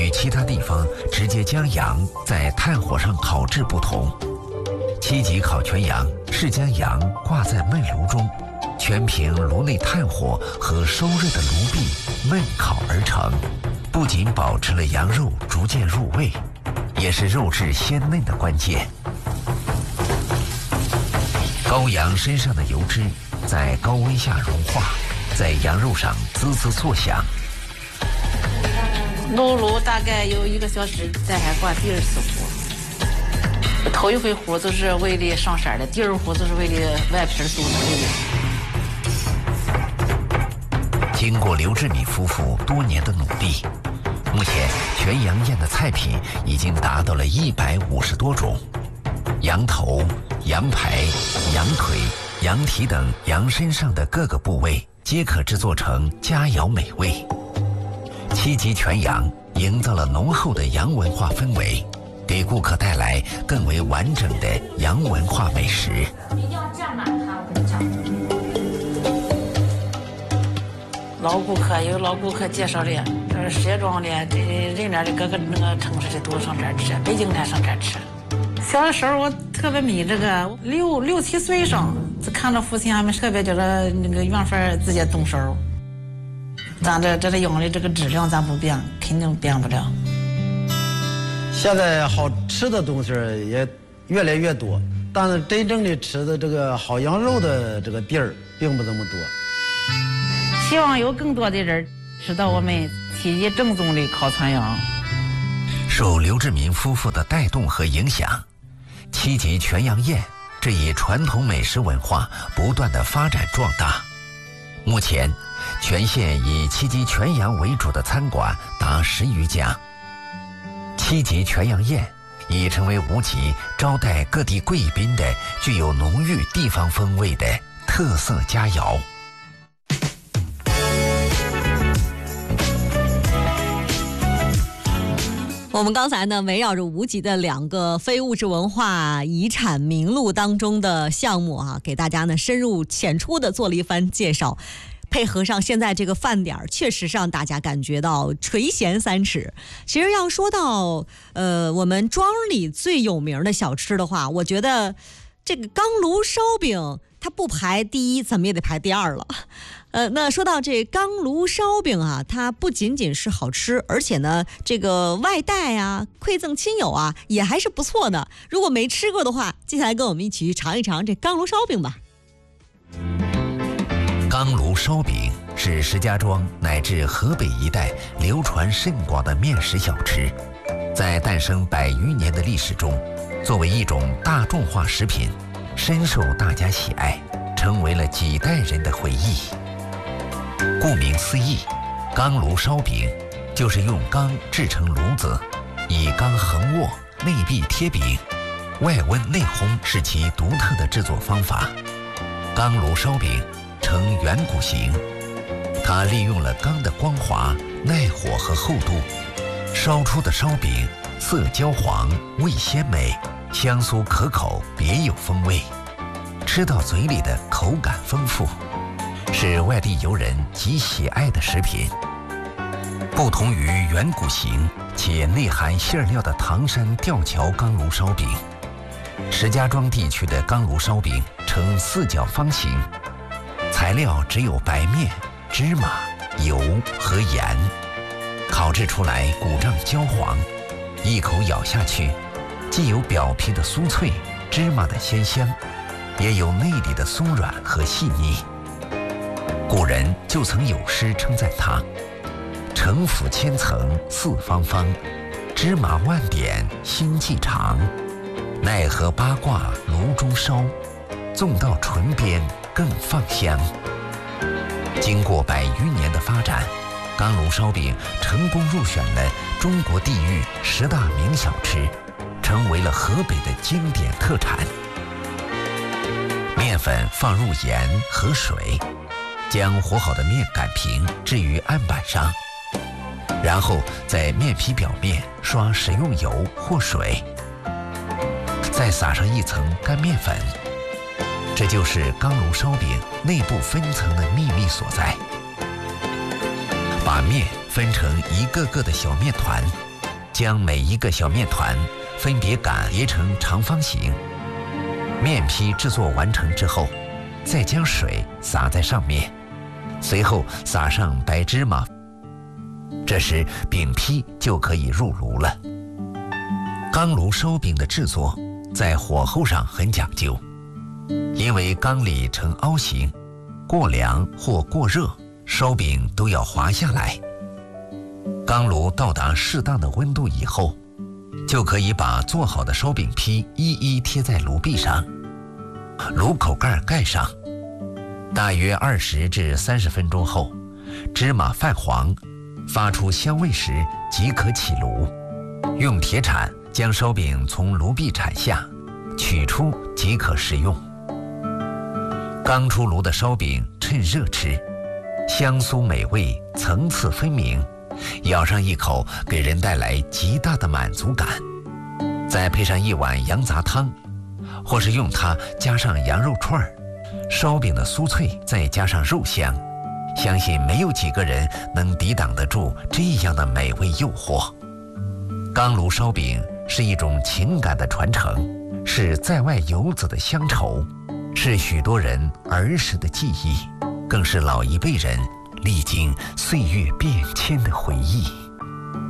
与其他地方直接将羊在炭火上烤制不同，7级烤全羊是将羊挂在焖炉中，全凭炉内炭火和烧热的炉壁焖烤而成，不仅保持了羊肉逐渐入味，也是肉质鲜嫩的关键。羔羊身上的油脂在高温下融化，在羊肉上滋滋作响。 弄炉大概有1个小时，再还挂第2次糊。头一回糊就是为了上色的，第2糊就是为了外皮酥脆。 经过刘志敏夫妇多年的努力，目前全羊宴的菜品已经达到了150多种，羊头、羊排、羊腿、羊蹄等羊身上的各个部位皆可制作成佳肴美味。7级全羊营造了浓厚的羊文化氛围，给顾客带来更为完整的羊文化美食。 一定要蘸满它，我跟你讲。老顾客有老顾客介绍的，石家庄的、这人家的各个那个城市的都上这儿吃，北京的上这儿吃。小的时候我特别迷这个，6、7岁上，就看着父亲他们特别觉得那个缘分自己动手。咱这羊的这个质量咱不变，肯定变不了。 现在好吃的东西也越来越多，但是真正的吃的这个好羊肉的这个地儿并不这么多。 希望有更多的人知道我们7级正宗的烤全羊。 受刘志民夫妇的带动和影响，7级全羊宴这一传统美食文化不断的发展壮大。目前全县以7级全羊为主的餐馆达10余家。7级全羊宴已成为无极招待各地贵宾的具有浓郁地方风味的特色佳肴。 我们刚才呢，围绕着无极的2个非物质文化遗产名录当中的项目啊，给大家呢深入浅出的做了一番介绍。配合上现在这个饭点，确实让大家感觉到垂涎3尺。其实要说到我们庄里最有名的小吃的话，我觉得这个钢炉烧饼它不排第1，怎么也得排第2了。那说到这钢炉烧饼啊，它不仅仅是好吃，而且呢，这个外带啊、馈赠亲友啊，也还是不错的。如果没吃过的话，接下来跟我们一起去尝一尝这钢炉烧饼吧。 钢炉烧饼是石家庄乃至河北一带流传甚广的面食小吃，在诞生100余年的历史中，作为一种大众化食品，深受大家喜爱，成为了几代人的回忆。顾名思义，钢炉烧饼就是用钢制成炉子，以钢横卧，内壁贴饼，外温内烘是其独特的制作方法。钢炉烧饼呈圆鼓形，它利用了钢的光滑、耐火和厚度，烧出的烧饼色焦黄，味鲜美，香酥可口，别有风味，吃到嘴里的口感丰富，是外地游人极喜爱的食品。不同于圆鼓形且内含馅料的唐山吊桥钢炉烧饼，石家庄地区的钢炉烧饼呈4角方形，材料只有白面、芝麻、油和盐，烤制出来鼓胀焦黄，一口咬下去，既有表皮的酥脆、芝麻的鲜香，也有内里的松软和细腻。古人就曾有诗称赞它：城府千层四方方，芝麻万点心计长，奈何八卦炉中烧，纵到唇边更放香。经过100余年的发展，钢炉烧饼成功入选了中国地域10大名小吃，成为了河北的经典特产。面粉放入盐和水，将和好的面擀平，置于案板上，然后在面皮表面刷食用油或水，再撒上一层干面粉。这就是钢炉烧饼内部分层的秘密所在。把面分成一个个的小面团， 将每一个小面团分别擀叠成长方形。面坯制作完成之后，再将水洒在上面，随后撒上白芝麻。这时饼坯就可以入炉了。钢炉烧饼的制作在火候上很讲究，因为缸里呈凹形，过凉或过热，烧饼都要滑下来。钢炉到达适当的温度以后，就可以把做好的烧饼坯一一贴在炉壁上，炉口盖盖上。大约20至30分钟后，芝麻泛黄，发出香味时即可起炉。用铁铲将烧饼从炉壁铲下，取出即可食用。刚出炉的烧饼趁热吃，香酥美味，层次分明，咬上一口给人带来极大的满足感。再配上一碗羊杂汤，或是用它加上羊肉串儿，烧饼的酥脆再加上肉香，相信没有几个人能抵挡得住这样的美味诱惑。钢炉烧饼是一种情感的传承，是在外游子的乡愁，是许多人儿时的记忆，更是老一辈人历经岁月变迁的回忆。